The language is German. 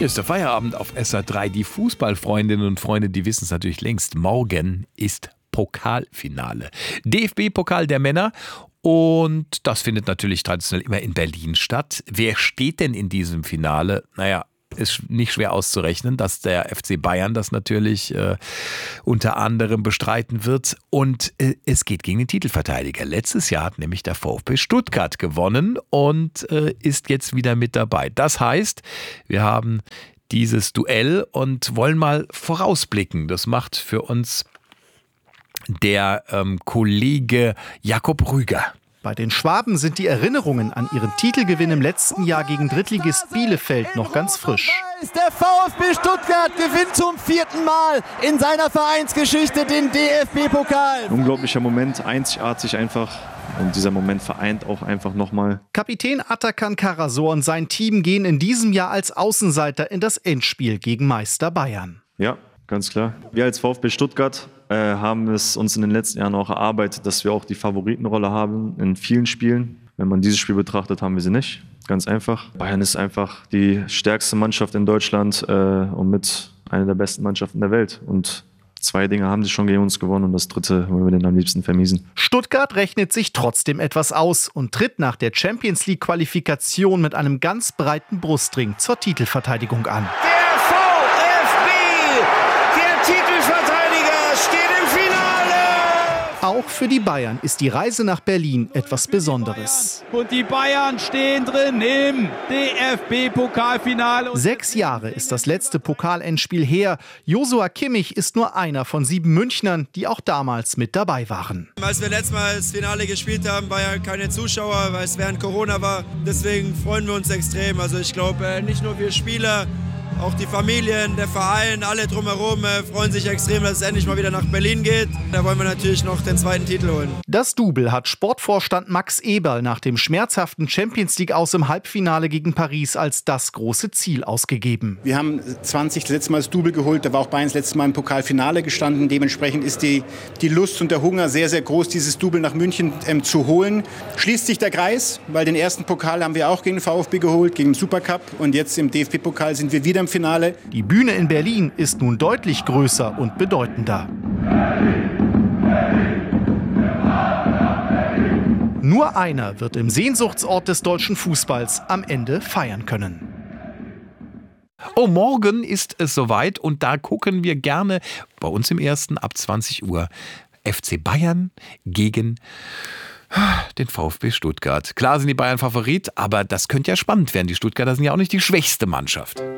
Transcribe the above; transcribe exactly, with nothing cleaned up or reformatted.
Hier ist der Feierabend auf S R drei. Die Fußballfreundinnen und Freunde, die wissen es natürlich längst. Morgen ist Pokalfinale. D F B-Pokal der Männer. Und das findet natürlich traditionell immer in Berlin statt. Wer steht denn in diesem Finale? Naja, ist nicht schwer auszurechnen, dass der F C Bayern das natürlich äh, unter anderem bestreiten wird. Und äh, es geht gegen den Titelverteidiger. Letztes Jahr hat nämlich der VfB Stuttgart gewonnen und äh, ist jetzt wieder mit dabei. Das heißt, wir haben dieses Duell und wollen mal vorausblicken. Das macht für uns der ähm, Kollege Jakob Rüger. Bei den Schwaben sind die Erinnerungen an ihren Titelgewinn im letzten Jahr gegen Drittligist Bielefeld noch ganz frisch. Der VfB Stuttgart gewinnt zum vierten Mal in seiner Vereinsgeschichte den D F B-Pokal. Unglaublicher Moment, einzigartig einfach. Und dieser Moment vereint auch einfach nochmal. Kapitän Atakan Karasor und sein Team gehen in diesem Jahr als Außenseiter in das Endspiel gegen Meister Bayern. Ja, ganz klar. Wir als VfB Stuttgart äh, haben es uns in den letzten Jahren auch erarbeitet, dass wir auch die Favoritenrolle haben in vielen Spielen. Wenn man dieses Spiel betrachtet, haben wir sie nicht. Ganz einfach. Bayern ist einfach die stärkste Mannschaft in Deutschland äh, und mit einer der besten Mannschaften der Welt. Und zwei Dinge haben sie schon gegen uns gewonnen und das dritte wollen wir denen am liebsten vermiesen. Stuttgart rechnet sich trotzdem etwas aus und tritt nach der Champions-League-Qualifikation mit einem ganz breiten Brustring zur Titelverteidigung an. Der VfB, der Titelverteidiger, steht im Finale! Auch für die Bayern ist die Reise nach Berlin etwas Besonderes. Und die Bayern stehen drin im D F B-Pokalfinale. Sechs Jahre ist das letzte Pokalendspiel her. Joshua Kimmich ist nur einer von sieben Münchnern, die auch damals mit dabei waren. Als wir letztes Mal das Finale gespielt haben, war ja keine Zuschauer, weil es während Corona war. Deswegen freuen wir uns extrem. Also ich glaube, nicht nur wir Spieler, auch die Familien, der Verein, alle drumherum äh, freuen sich extrem, dass es endlich mal wieder nach Berlin geht. Da wollen wir natürlich noch den zweiten Titel holen. Das Double hat Sportvorstand Max Eberl nach dem schmerzhaften Champions-League-Aus im Halbfinale gegen Paris als das große Ziel ausgegeben. Wir haben zwanzig das letzte Mal das Double geholt, da war auch Bayern das letzte Mal im Pokalfinale gestanden. Dementsprechend ist die, die Lust und der Hunger sehr, sehr groß, dieses Double nach München ähm, zu holen. Schließt sich der Kreis, weil den ersten Pokal haben wir auch gegen den VfB geholt, gegen den Supercup. Und jetzt im D F B-Pokal sind wir wieder im Finale. Die Bühne in Berlin ist nun deutlich größer und bedeutender. Nur einer wird im Sehnsuchtsort des deutschen Fußballs am Ende feiern können. Oh, morgen ist es soweit und da gucken wir gerne bei uns im Ersten ab zwanzig Uhr F C Bayern gegen den VfB Stuttgart. Klar sind die Bayern Favorit, aber das könnte ja spannend werden. Die Stuttgarter sind ja auch nicht die schwächste Mannschaft.